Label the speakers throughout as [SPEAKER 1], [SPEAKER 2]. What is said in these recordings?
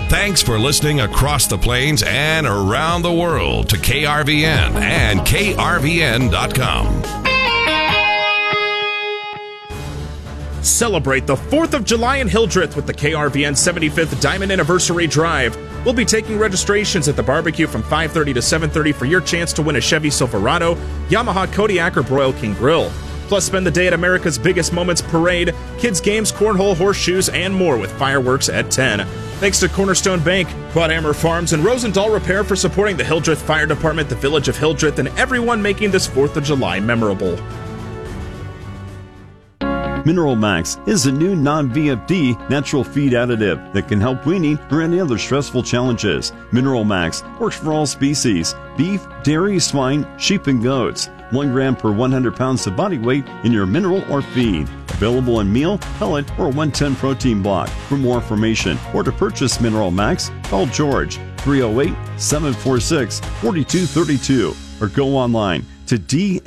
[SPEAKER 1] Thanks for listening across the plains and around the world to KRVN and KRVN.com.
[SPEAKER 2] Celebrate the 4th of July in Hildreth with the KRVN 75th Diamond Anniversary Drive. We'll be taking registrations at the barbecue from 5:30 to 7:30 for your chance to win a Chevy Silverado, Yamaha Kodiak, or Broil King Grill. Plus, spend the day at America's Biggest Moments Parade, kids' games, cornhole, horseshoes, and more with fireworks at 10. Thanks to Cornerstone Bank, Quad Hammer Farms, and Rosendahl Repair for supporting the Hildreth Fire Department, the Village of Hildreth, and everyone making this 4th of July memorable.
[SPEAKER 3] Mineral Max is a new non-VFD natural feed additive that can help weaning or any other stressful challenges. Mineral Max works for all species: beef, dairy, swine, sheep, and goats. 1 gram per 100 pounds of body weight in your mineral or feed. Available in meal, pellet, or 110 protein block. For more information or to purchase Mineral Max, call George 308-746-4232 or go online to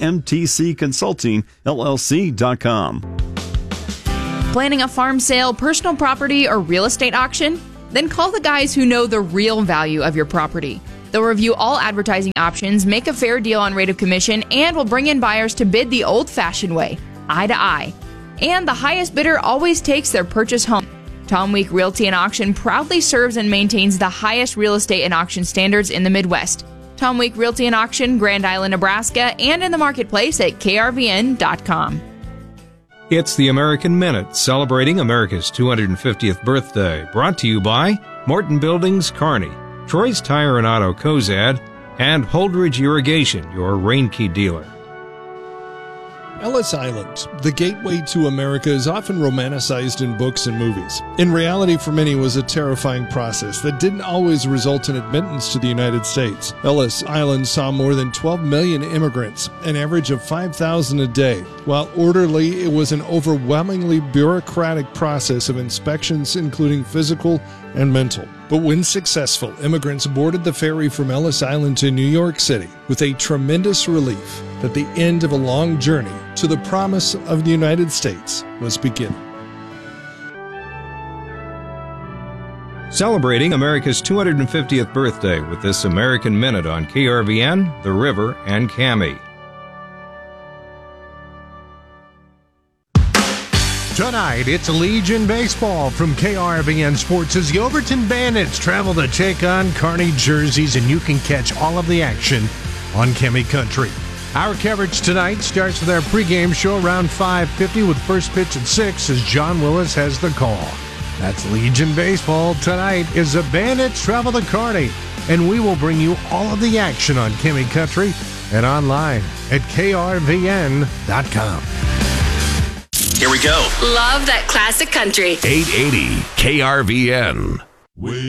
[SPEAKER 3] dmtcconsultingllc.com.
[SPEAKER 4] Planning a farm sale, personal property, or real estate auction? Then call the guys who know the real value of your property. They'll review all advertising options, make a fair deal on rate of commission, and will bring in buyers to bid the old-fashioned way, eye to eye. And the highest bidder always takes their purchase home. Tom Week Realty and Auction proudly serves and maintains the highest real estate and auction standards in the Midwest. Tom Week Realty and Auction, Grand Island, Nebraska, and in the marketplace at krvn.com.
[SPEAKER 5] It's the American Minute, celebrating America's 250th birthday. Brought to you by Morton Buildings, Kearney, Troy's Tire and Auto, Cozad, and Holdridge Irrigation, your rain key dealer.
[SPEAKER 6] Ellis Island, the gateway to America, is often romanticized in books and movies. In reality, for many, it was a terrifying process that didn't always result in admittance to the United States. Ellis Island saw more than 12 million immigrants, an average of 5,000 a day. While orderly, it was an overwhelmingly bureaucratic process of inspections, including physical and mental. But when successful, immigrants boarded the ferry from Ellis Island to New York City with a tremendous relief that the end of a long journey to the promise of the United States was beginning.
[SPEAKER 5] Celebrating America's 250th birthday with this American Minute on KRVN, The River, and KAMI.
[SPEAKER 7] Tonight, it's Legion Baseball from KRVN Sports as the Overton Bandits travel to take on Kearney jerseys, and you can catch all of the action on KAMI Country. Our coverage tonight starts with our pregame show around 5:50 with first pitch at 6 as John Willis has the call. That's Legion Baseball tonight as the Bandits travel to Kearney, and we will bring you all of the action on KAMI Country and online at krvn.com.
[SPEAKER 1] Here we go.
[SPEAKER 8] Love that classic country.
[SPEAKER 1] 880 KRVN.